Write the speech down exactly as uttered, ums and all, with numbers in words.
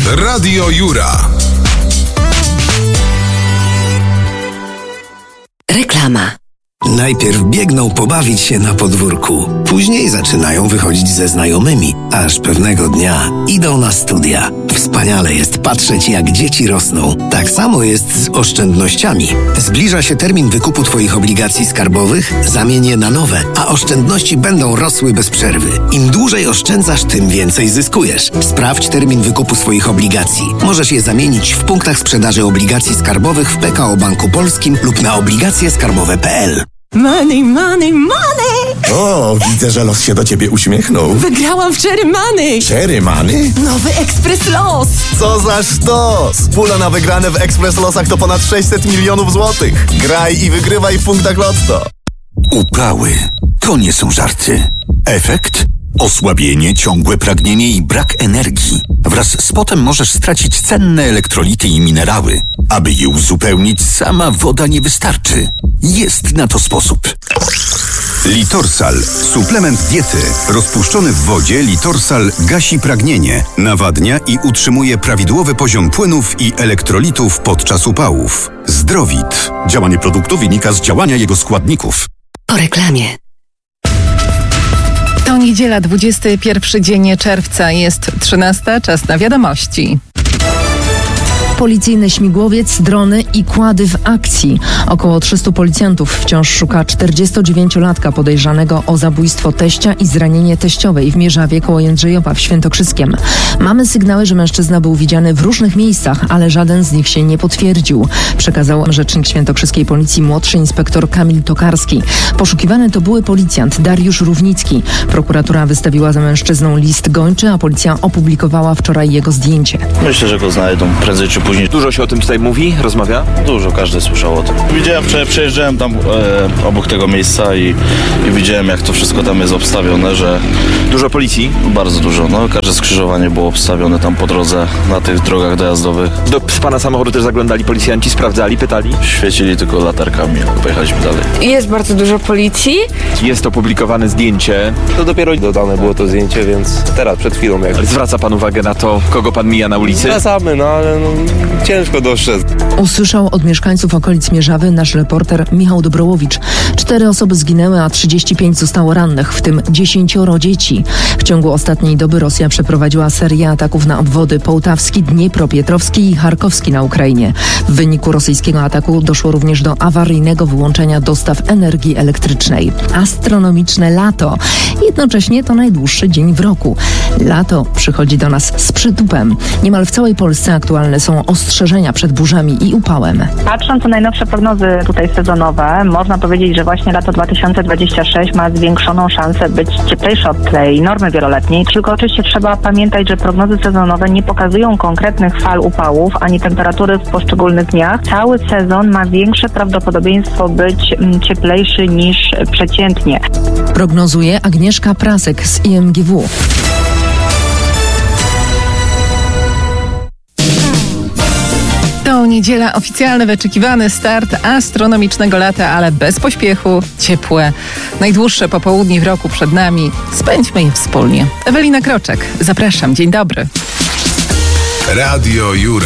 Radio Jura. Reklama. Najpierw biegną pobawić się na podwórku, później zaczynają wychodzić ze znajomymi, aż pewnego dnia idą na studia. Wspaniale jest patrzeć, jak dzieci rosną. Tak samo jest z oszczędnościami. Zbliża się termin wykupu Twoich obligacji skarbowych, zamień je na nowe, a oszczędności będą rosły bez przerwy. Im dłużej oszczędzasz, tym więcej zyskujesz. Sprawdź termin wykupu swoich obligacji. Możesz je zamienić w punktach sprzedaży obligacji skarbowych w P K O Banku Polskim lub na obligacje skarbowe kropka p l. Money, money, money! O, widzę, że los się do ciebie uśmiechnął. Wygrałam w Cherry Money! Cherry Money? Nowy Ekspres Los! Co za sztos! Pula na wygrane w Ekspres Losach to ponad sześćset milionów złotych. Graj i wygrywaj w punktach Lotto. Upały to nie są żarty. Efekt? Osłabienie, ciągłe pragnienie i brak energii. Wraz z potem możesz stracić cenne elektrolity i minerały. Aby je uzupełnić, sama woda nie wystarczy. Jest na to sposób. Litorsal. Suplement diety. Rozpuszczony w wodzie Litorsal gasi pragnienie, nawadnia i utrzymuje prawidłowy poziom płynów i elektrolitów podczas upałów. Zdrowit. Działanie produktu wynika z działania jego składników. Po reklamie. To niedziela, dwudziesty pierwszy dzień czerwca, jest trzynasta, czas na wiadomości. Policyjny śmigłowiec, drony i kłady w akcji. Około trzystu policjantów wciąż szuka czterdziestodziewięciolatka podejrzanego o zabójstwo teścia i zranienie teściowej w Mierzawie koło Jędrzejowa w Świętokrzyskiem. Mamy sygnały, że mężczyzna był widziany w różnych miejscach, ale żaden z nich się nie potwierdził, przekazał rzecznik świętokrzyskiej policji młodszy inspektor Kamil Tokarski. Poszukiwany to były policjant Dariusz Równicki. Prokuratura wystawiła za mężczyzną list gończy, a policja opublikowała wczoraj jego zdjęcie. Myślę, że go znajdą prędzej czy później. Dużo się o tym tutaj mówi, rozmawia? Dużo, każdy słyszał o tym. Widziałem wczoraj, przejeżdżałem tam e, obok tego miejsca i, i widziałem, jak to wszystko tam jest obstawione, że... Dużo policji? Bardzo dużo, no każde skrzyżowanie było obstawione tam po drodze, na tych drogach dojazdowych. Do pana samochodu też zaglądali policjanci, sprawdzali, pytali? Świecili tylko latarkami, pojechaliśmy dalej. Jest bardzo dużo policji. Jest opublikowane zdjęcie. To dopiero dodane było to zdjęcie, więc teraz, przed chwilą. Jak... Zwraca pan uwagę na to, kogo pan mija na ulicy? Wracamy, no ale no, ciężko dostrzec. Usłyszał od mieszkańców okolic Mierzawy nasz reporter Michał Dobrołowicz. Cztery osoby zginęły, a trzydzieści pięć zostało rannych, w tym dziesięcioro dzieci. W ciągu ostatniej doby Rosja przeprowadziła serię ataków na obwody połtawski, dniepropietrowski i charkowski na Ukrainie. W wyniku rosyjskiego ataku doszło również do awaryjnego wyłączenia dostaw energii elektrycznej. Astronomiczne lato. Jednocześnie to najdłuższy dzień w roku. Lato przychodzi do nas z przytupem. Niemal w całej Polsce aktualne są ostrzeżenia przed burzami i upałem. Patrząc na najnowsze prognozy tutaj sezonowe, można powiedzieć, że właśnie lato dwa tysiące dwudziesty szósty ma zwiększoną szansę być cieplejsze od tej normy wieloletniej. Tylko oczywiście trzeba pamiętać, że prognozy sezonowe nie pokazują konkretnych fal upałów ani temperatury w poszczególnych dniach. Cały sezon ma większe prawdopodobieństwo być cieplejszy niż przeciętnie. Prognozuje Agnieszka Prasek z I M G W. To niedziela, oficjalny, wyczekiwany start astronomicznego lata, ale bez pośpiechu, ciepłe. Najdłuższe popołudnie w roku przed nami. Spędźmy je wspólnie. Ewelina Kroczek, zapraszam, dzień dobry. Radio Jura.